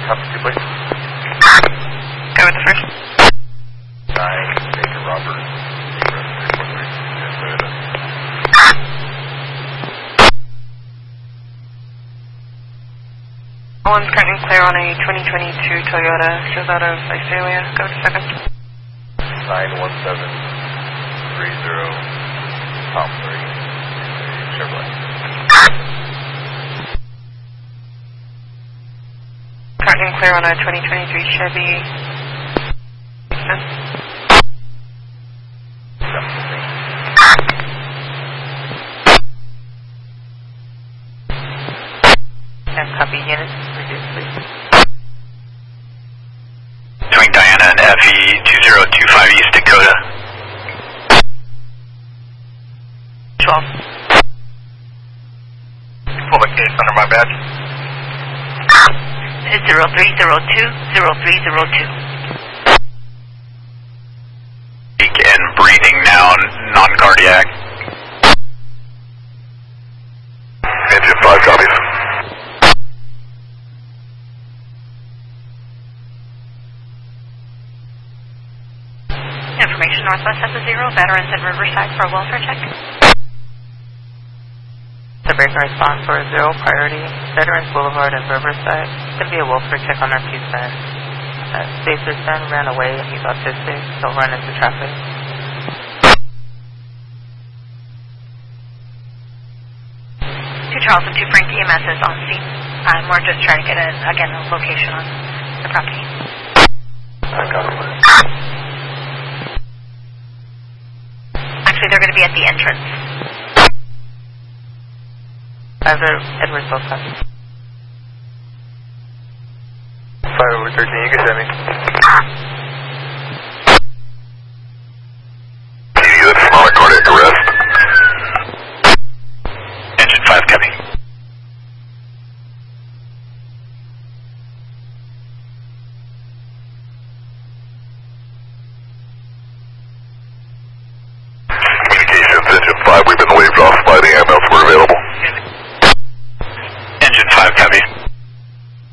Copy 2, please. Go with the first. 9, Major Robert, 0343, Toyota. One's currently clear on a 2022 Toyota, shows out of Visalia. Go to second. 91730, Tom 3, Chevrolet. Currently clear on a 2023 Chevy. And copy units, reduce please. Swing Diana and FE 2025 East Dakota. 12. Public case under my badge. 0302-0302. And breathing now, non-cardiac. Engine 5 copies. Information Northwest has a 0. Veterans in Riverside for a welfare check. Suburban response for 0 priority. Veterans Boulevard and Riverside. It's going to be a welfare check on our P-Sen. Spacer's son ran away and he's autistic. He'll run into traffic. 2 Charles and 2 Frank EMS is on scene. We're just trying to get a location on the property. Actually, they're going to be at the entrance. Either Edward Sosa. 5/13, you can send me.